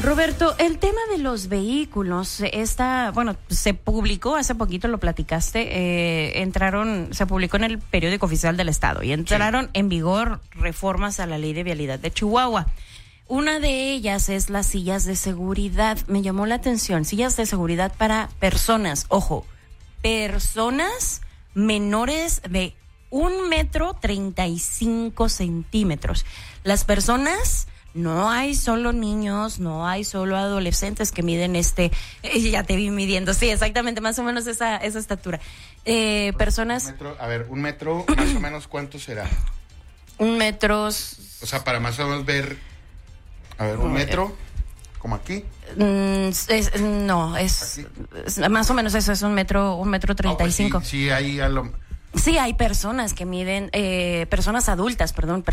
Roberto, el tema de los vehículos se publicó hace poquito, lo platicaste, se publicó en el periódico oficial del estado y entraron en vigor reformas a la ley de vialidad de Chihuahua. Una de ellas es las sillas de seguridad. Me llamó la atención, sillas de seguridad para personas, ojo, personas menores de 1.35 m. Las personas, no hay solo niños, no hay solo adolescentes que miden ya te vi midiendo, sí, exactamente, más o menos esa estatura. Personas... Un metro, más o menos, ¿cuánto será? 1 metro... O sea, para más o menos ver, un metro, como aquí. Es más o menos eso, es 1.35 m. Sí, ahí Sí, hay personas que miden, personas adultas,